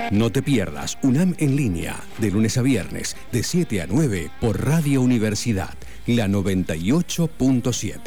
No te pierdas UNAM en línea, de lunes a viernes, de 7 a 9, por Radio Universidad, la 98.7.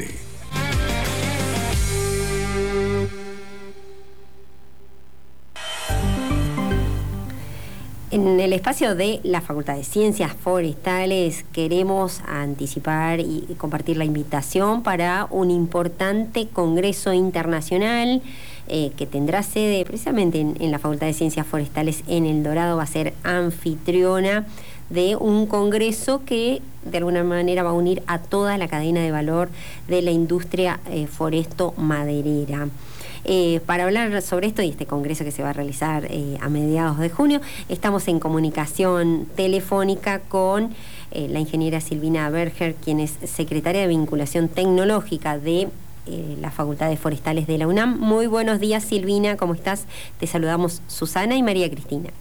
En el espacio de la Facultad de Ciencias Forestales queremos anticipar y compartir la invitación para un importante congreso internacional que tendrá sede precisamente en la Facultad de Ciencias Forestales en El Dorado. Va a ser anfitriona de un congreso que de alguna manera va a unir a toda la cadena de valor de la industria foresto-maderera. Para hablar sobre esto y este congreso que se va a realizar a mediados de junio, estamos en comunicación telefónica con la ingeniera Silvina Berger, quien es secretaria de Vinculación Tecnológica de la Facultad de Forestales de la UNAM. Muy buenos días, Silvina, ¿cómo estás? Te saludamos Susana y María Cristina.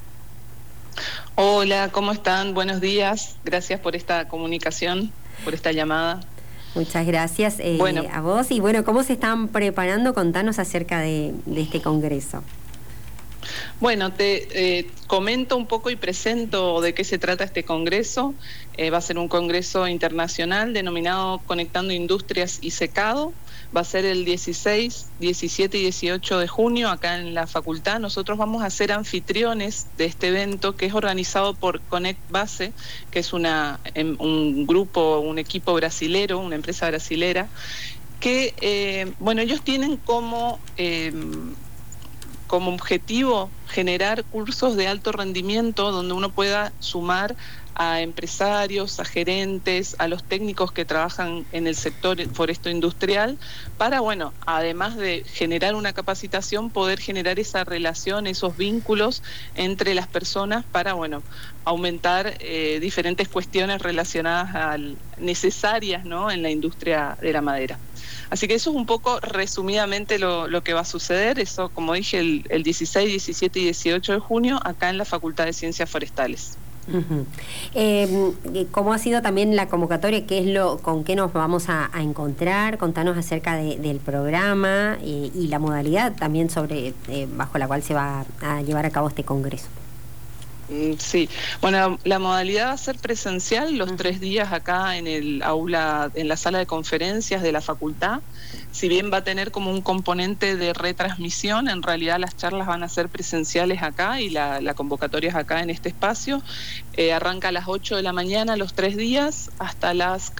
Hola, ¿cómo están? Buenos días. Gracias por esta comunicación, por esta llamada. Muchas gracias a vos. Y bueno, ¿cómo se están preparando? Contanos acerca de este congreso. Bueno, te comento un poco y presento de qué se trata este congreso. Va a ser un congreso internacional denominado Conectando Industrias y Secado. Va a ser el 16, 17 y 18 de junio acá en la facultad. Nosotros vamos a ser anfitriones de este evento que es organizado por Connect Base, que es un grupo, un equipo brasilero, una empresa brasilera, que, ellos tienen como objetivo generar cursos de alto rendimiento donde uno pueda sumar a empresarios, a gerentes, a los técnicos que trabajan en el sector foresto industrial para, además de generar una capacitación, poder generar esa relación, esos vínculos entre las personas para, aumentar diferentes cuestiones relacionadas necesarias, ¿no?, en la industria de la madera. Así que eso es un poco resumidamente lo que va a suceder. Eso, como dije, el 16, 17 y 18 de junio acá en la Facultad de Ciencias Forestales. ¿Cómo ha sido también la convocatoria? ¿Con qué nos vamos a encontrar? Contanos acerca del programa y la modalidad también bajo la cual se va a llevar a cabo este congreso. Sí, la modalidad va a ser presencial los 3 días acá en el aula, en la sala de conferencias de la facultad. Si bien va a tener como un componente de retransmisión, en realidad las charlas van a ser presenciales acá y la convocatoria es acá en este espacio. Arranca a las 8 de la mañana los 3 días hasta las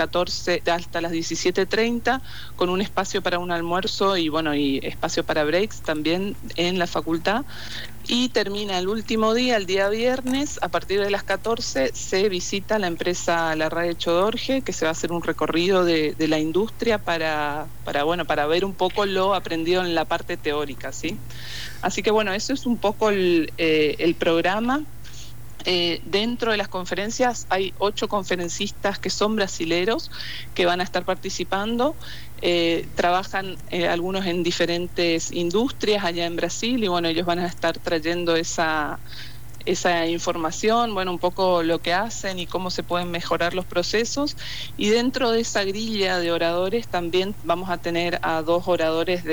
17:30, con un espacio para un almuerzo y espacio para breaks también en la facultad. Y termina el último día, el día viernes, a partir de las 14 se visita la empresa Larrague Chodorge, que se va a hacer un recorrido de la industria para ver un poco lo aprendido en la parte teórica, ¿sí? Así que eso es un poco el programa. Dentro de las conferencias hay 8 conferencistas que son brasileros que van a estar participando. Trabajan algunos en diferentes industrias allá en Brasil y ellos van a estar trayendo esa información, un poco lo que hacen y cómo se pueden mejorar los procesos. Y dentro de esa grilla de oradores también vamos a tener a 2 oradores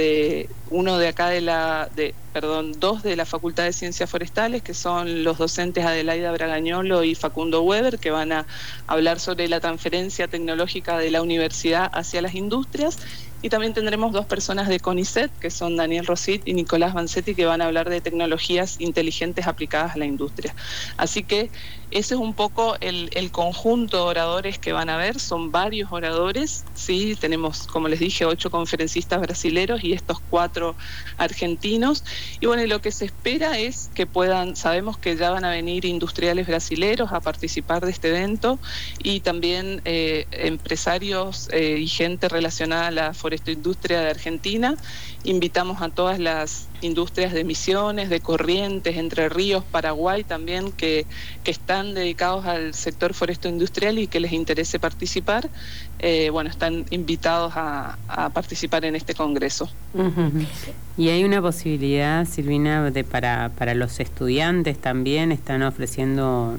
dos de la Facultad de Ciencias Forestales, que son los docentes Adelaida Bragañolo y Facundo Weber, que van a hablar sobre la transferencia tecnológica de la universidad hacia las industrias. Y también tendremos 2 personas de CONICET, que son Daniel Rosit y Nicolás Vanzetti, que van a hablar de tecnologías inteligentes aplicadas a la industria. Así que ese es un poco el conjunto de oradores que van a ver. Son varios oradores, ¿sí? Tenemos, como les dije, 8 conferencistas brasileros y estos 4 argentinos. Y lo que se espera es que sabemos que ya van a venir industriales brasileros a participar de este evento y también empresarios y gente relacionada a la forestoindustria de Argentina. Invitamos a todas las industrias de Misiones, de Corrientes, Entre Ríos, Paraguay también, que están dedicados al sector foresto industrial y que les interese participar. Están invitados a participar en este congreso. Y hay una posibilidad, Silvina, para los estudiantes también. Están ofreciendo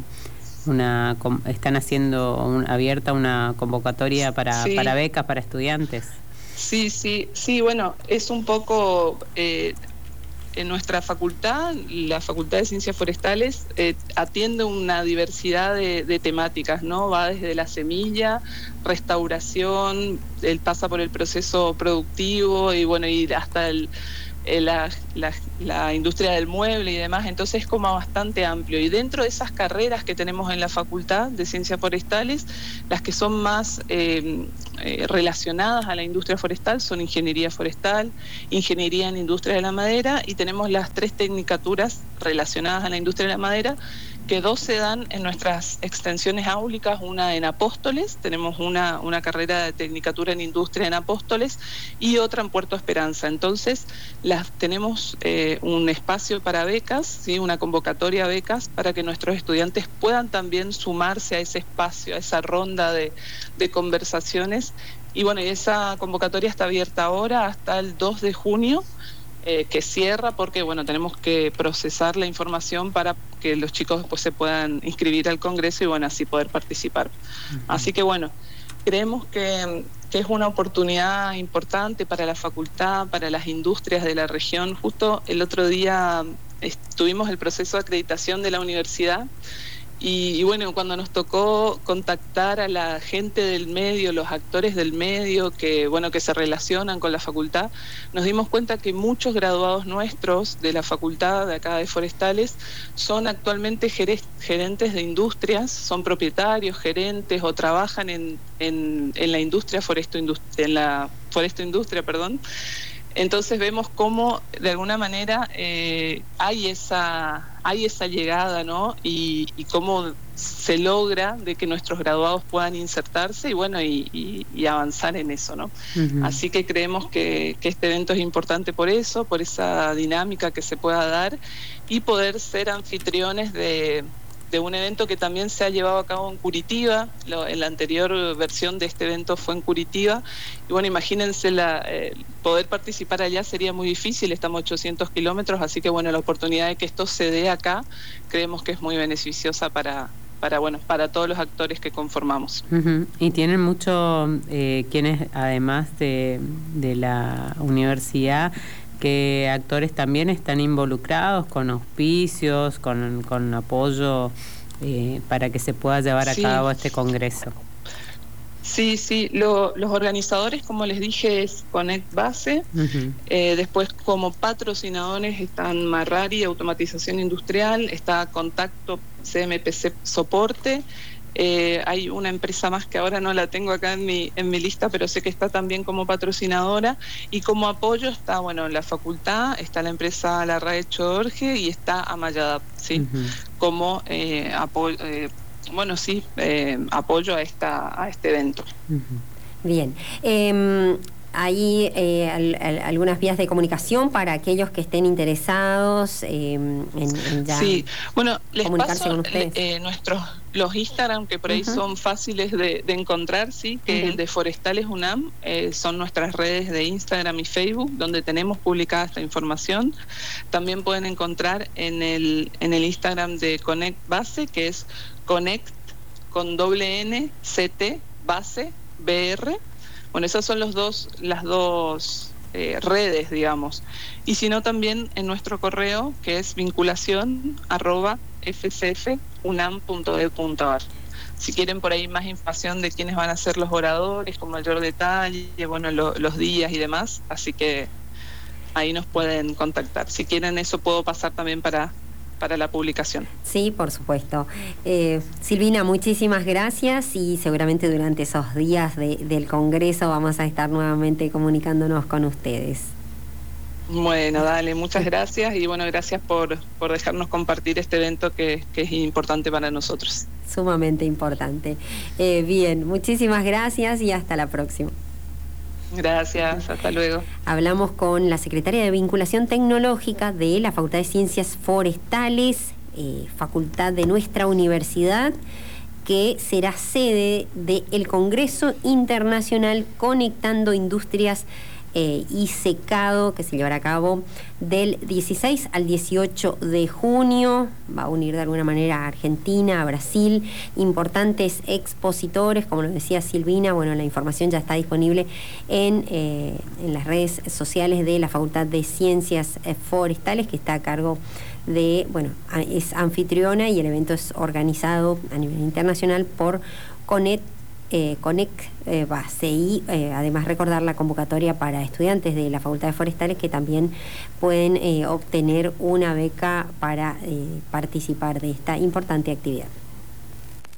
abierta una convocatoria para becas para estudiantes. Sí, es un poco en nuestra facultad, la Facultad de Ciencias Forestales, atiende una diversidad de temáticas, ¿no? Va desde la semilla, restauración, pasa por el proceso productivo y bueno, y hasta la industria del mueble y demás, entonces es como bastante amplio. Y dentro de esas carreras que tenemos en la Facultad de Ciencias Forestales, las que son más relacionadas a la industria forestal son ingeniería forestal, ingeniería en industria de la madera, y tenemos las 3 tecnicaturas relacionadas a la industria de la madera, que 2 se dan en nuestras extensiones áulicas, una en Apóstoles, tenemos una carrera de tecnicatura en industria en Apóstoles y otra en Puerto Esperanza. Entonces, tenemos un espacio para becas, ¿sí? Una convocatoria a becas para que nuestros estudiantes puedan también sumarse a ese espacio, a esa ronda de conversaciones. Y bueno, esa convocatoria está abierta ahora hasta el 2 de junio, que cierra porque bueno, tenemos que procesar la información para que los chicos después se puedan inscribir al Congreso y bueno, así poder participar. Uh-huh. Así que bueno, creemos que es una oportunidad importante para la facultad, para las industrias de la región. Justo el otro día tuvimos el proceso de acreditación de la universidad y bueno, cuando nos tocó contactar a la gente del medio, los actores del medio que se relacionan con la facultad, nos dimos cuenta que muchos graduados nuestros de la facultad de acá de Forestales son actualmente gerentes de industrias, son propietarios, gerentes o trabajan en la industria en la forestoindustria, perdón. Entonces vemos cómo de alguna manera hay esa llegada, ¿no? Y cómo se logra de que nuestros graduados puedan insertarse y bueno, y avanzar en eso, ¿no? Uh-huh. Así que creemos que este evento es importante por eso, por esa dinámica que se pueda dar y poder ser anfitriones de un evento que también se ha llevado a cabo en Curitiba. En la anterior versión de este evento fue en Curitiba y bueno, imagínense poder participar allá sería muy difícil, estamos a 800 kilómetros, así que bueno, la oportunidad de que esto se dé acá creemos que es muy beneficiosa para todos los actores que conformamos. Uh-huh. Y tienen mucho quienes además de la universidad, que actores también están involucrados con auspicios, con apoyo para que se pueda llevar a cabo este congreso. Sí, los organizadores, como les dije, es Connect Base. Uh-huh. Después, como patrocinadores, están Marrari, Automatización Industrial, está Contacto CMPC Soporte. Hay una empresa más que ahora no la tengo acá en mi lista, pero sé que está también como patrocinadora, y como apoyo está la facultad, está la empresa La RAE Jorge y está Amayadap, ¿sí? Uh-huh. Como apoyo a este evento. Uh-huh. Bien. Hay algunas vías de comunicación para aquellos que estén interesados en ya les comunicarse paso con ustedes. Los Instagram, que por ahí uh-huh. son fáciles de encontrar, sí, que uh-huh. el de Forestales UNAM, son nuestras redes de Instagram y Facebook, donde tenemos publicada esta información. También pueden encontrar en el Instagram de Connect Base, que es Connect con doble CT Base BR. Bueno, esas son las dos redes, digamos. Y si no, también en nuestro correo, que es vinculación@fcfunam.edu.ar. Si quieren por ahí más información de quiénes van a ser los oradores, con mayor detalle, los días y demás, así que ahí nos pueden contactar. Si quieren eso puedo pasar también para la publicación. Sí, por supuesto. Silvina, muchísimas gracias y seguramente durante esos días del Congreso vamos a estar nuevamente comunicándonos con ustedes. Bueno, dale, muchas gracias y gracias por dejarnos compartir este evento que es importante para nosotros. Sumamente importante. Bien, muchísimas gracias y hasta la próxima. Gracias, hasta luego. Hablamos con la secretaria de Vinculación Tecnológica de la Facultad de Ciencias Forestales, facultad de nuestra universidad, que será sede del Congreso Internacional Conectando Industrias y secado que se llevará a cabo del 16 al 18 de junio. Va a unir de alguna manera a Argentina, a Brasil, importantes expositores, como lo decía Silvina. Bueno, la información ya está disponible en las redes sociales de la Facultad de Ciencias Forestales, que está a cargo de, bueno, es anfitriona, y el evento es organizado a nivel internacional por CONEC. CI, además recordar la convocatoria para estudiantes de la Facultad de Forestales que también pueden obtener una beca para participar de esta importante actividad.